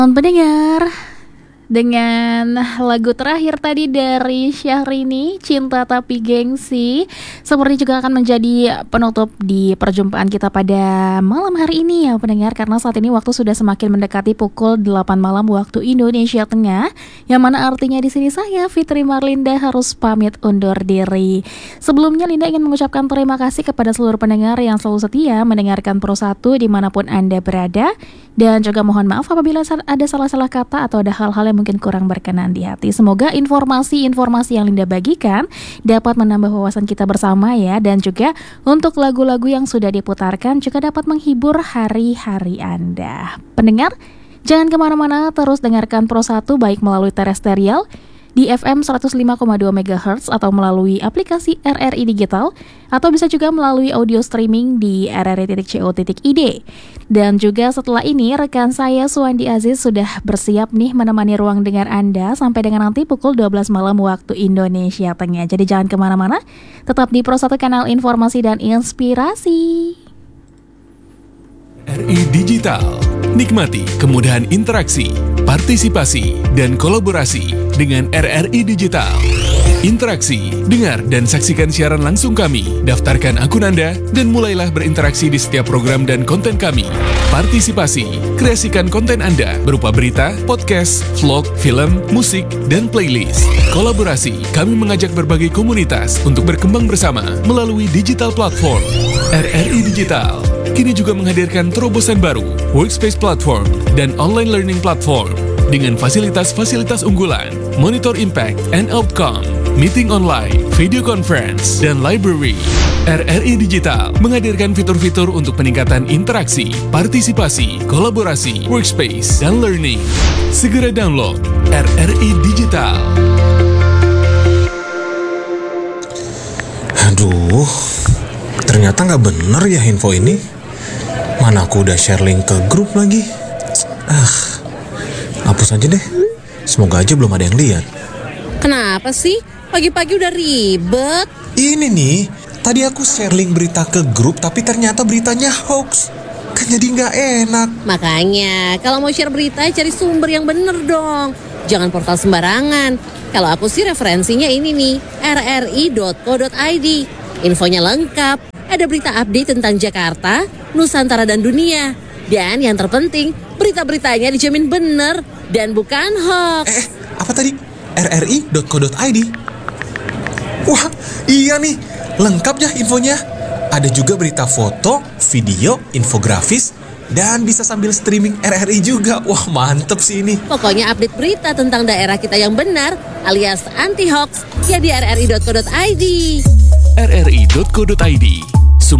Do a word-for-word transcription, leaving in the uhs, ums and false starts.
Pendengar, dengan lagu terakhir tadi dari Syahrini, Cinta Tapi Gengsi, seperti juga akan menjadi penutup di perjumpaan kita pada malam hari ini ya pendengar. Karena saat ini waktu sudah semakin mendekati pukul delapan malam waktu Indonesia Tengah, yang mana artinya di sini saya, Fitri Marlinda, harus pamit undur diri. Sebelumnya Linda ingin mengucapkan terima kasih kepada seluruh pendengar yang selalu setia mendengarkan Pro satu dimanapun Anda berada. Dan juga mohon maaf apabila ada salah-salah kata atau ada hal-hal yang mungkin kurang berkenan di hati. Semoga informasi-informasi yang Linda bagikan dapat menambah wawasan kita bersama ya. Dan juga untuk lagu-lagu yang sudah diputarkan juga dapat menghibur hari-hari Anda. Pendengar, jangan kemana-mana, terus dengarkan Pro satu baik melalui terestrial di F M seratus lima koma dua megahertz atau melalui aplikasi R R I Digital, atau bisa juga melalui audio streaming di r r i titik co titik i d. Dan juga setelah ini rekan saya Suwandi Aziz sudah bersiap nih menemani ruang dengar Anda sampai dengan nanti pukul dua belas malam waktu Indonesia Tengah. Jadi jangan kemana-mana, tetap di Pro satu kanal informasi dan inspirasi. R I Digital, nikmati kemudahan interaksi, partisipasi, dan kolaborasi dengan R R I Digital. Interaksi, dengar dan saksikan siaran langsung kami, daftarkan akun Anda, dan mulailah berinteraksi di setiap program dan konten kami. Partisipasi, kreasikan konten Anda berupa berita, podcast, vlog, film, musik, dan playlist. Kolaborasi, kami mengajak berbagai komunitas untuk berkembang bersama melalui digital platform. R R I Digital kini juga menghadirkan terobosan baru, workspace platform, dan online learning platform dengan fasilitas-fasilitas unggulan, monitor impact and outcome, meeting online, video conference, dan library. R R I Digital menghadirkan fitur-fitur untuk peningkatan interaksi, partisipasi, kolaborasi, workspace, dan learning. Segera download R R I Digital. Aduh, ternyata nggak bener ya info ini. Mana aku udah share link ke grup lagi. Ah, hapus aja deh. Semoga aja belum ada yang lihat. Kenapa sih? Pagi-pagi udah ribet. Ini nih, tadi aku share link berita ke grup, tapi ternyata beritanya hoax. Kan jadi nggak enak. Makanya, kalau mau share berita, cari sumber yang bener dong. Jangan portal sembarangan. Kalau aku sih referensinya ini nih, r r i dot co dot i d. Infonya lengkap. Ada berita update tentang Jakarta, Nusantara, dan dunia. Dan yang terpenting, berita-beritanya dijamin bener dan bukan hoax. Eh, apa tadi? r r i dot co dot i d. Wah, iya nih. Lengkap ya infonya. Ada juga berita foto, video, infografis, dan bisa sambil streaming R R I juga. Wah, mantep sih ini. Pokoknya update berita tentang daerah kita yang benar alias anti-hoax ya di r r i dot co dot i d. r r i dot co dot i d